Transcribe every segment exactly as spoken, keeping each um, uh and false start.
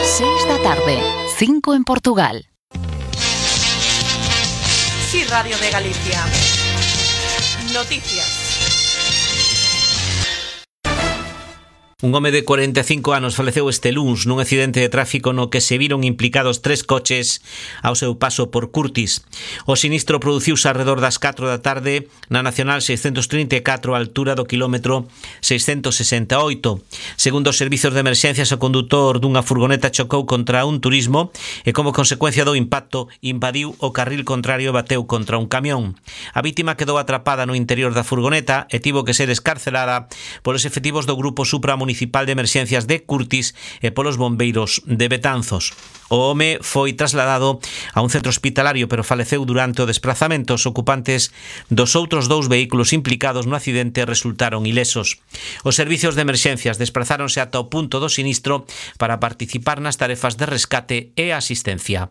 seis da tarde, cinco en Portugal. Sí, Radio de Galicia. Noticias. Un home de cuarenta e cinco anos faleceu este luns nun accidente de tráfico no que se viron implicados tres coches ao seu paso por Curtis. O sinistro produciuse arredor das catro da tarde na Nacional seiscentos trinta e catro, a altura do quilómetro seiscentos sesenta e oito. Segundo os servizos de emerxencias, o condutor dunha furgoneta chocou contra un turismo e, como consecuencia do impacto, invadiu o carril contrario e bateu contra un camión. A vítima quedou atrapada no interior da furgoneta e tivo que ser escarcelada polos efectivos do Grupo Supramunicipal Municipal de Emerxencias de Curtis e polos bombeiros de Betanzos. O home foi trasladado a un centro hospitalario, pero faleceu durante o desplazamento. Os ocupantes dos outros dous vehículos implicados no accidente resultaron ilesos. Os servizos de emerxencias desplazáronse ata o punto do sinistro para participar nas tarefas de rescate e asistencia.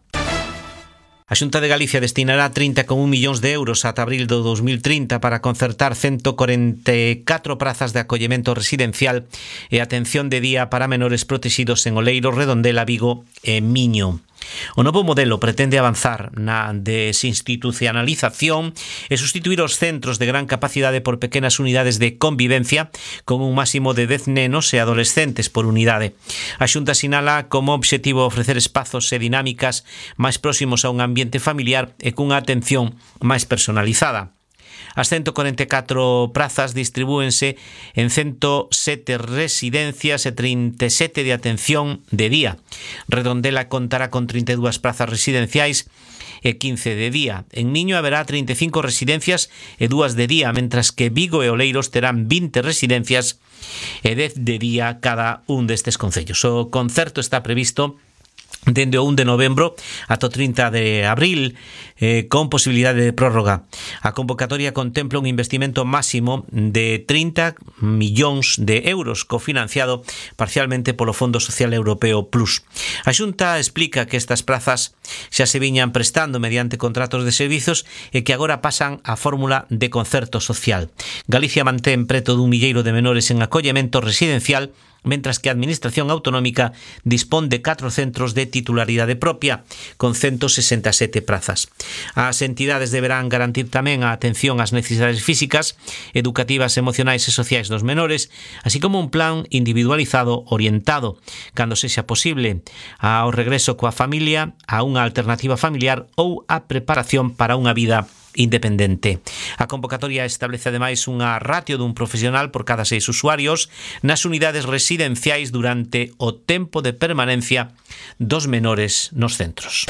A Xunta de Galicia destinará trinta coma un millóns de euros ata abril do dos mil trinta para concertar ciento corenta e catro prazas de acollemento residencial e atención de día para menores protegidos en Oleiros, Redondela, Vigo e Miño. O novo modelo pretende avanzar na desinstitucionalización e sustituir os centros de gran capacidade por pequenas unidades de convivencia con un máximo de dez nenos e adolescentes por unidade. A Xunta sinala como obxectivo ofrecer espazos e dinámicas máis próximos a un ambiente familiar e cunha atención máis personalizada. As ciento corenta e catro prazas distribúense en ciento sete residencias e trinta e sete de atención de día. Redondela contará con trinta e dúas prazas residenciais e quince de día. En Miño haberá trinta e cinco residencias e dúas de día, mentras que Vigo e Oleiros terán vinte residencias e dez de día cada un destes concellos. O concerto está previsto dende o un de novembro ata o trinta de abril, eh, con posibilidade de prórroga. A convocatoria contempla un investimento máximo de trinta millóns de euros, cofinanciado parcialmente polo Fondo Social Europeo Plus. A Xunta explica que estas prazas xa se viñan prestando mediante contratos de servizos e que agora pasan á fórmula de concerto social. Galicia mantén preto dun milleiro de menores en acollemento residencial, mentras que a Administración Autonómica dispón de catro centros de titularidade propia, con ciento sesenta e sete prazas. As entidades deberán garantir tamén a atención ás necesidades físicas, educativas, emocionais e sociais dos menores, así como un plan individualizado orientado, cando sexa posible, ao regreso coa familia, a unha alternativa familiar ou a preparación para unha vida independente. A convocatoria establece ademais unha ratio dun profesional por cada seis usuarios nas unidades residenciais durante o tempo de permanencia dos menores nos centros.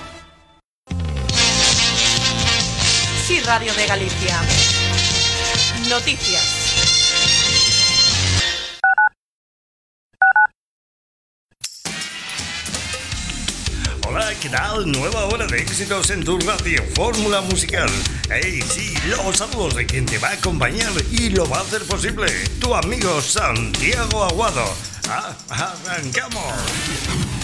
Sí, Radio de Galicia. Noticias. Hola, ¿qué tal? Nueva hora de éxitos en tu radio Fórmula Musical. Hey, sí, los saludos de quien te va a acompañar y lo va a hacer posible, tu amigo Santiago Aguado. Ah, arrancamos.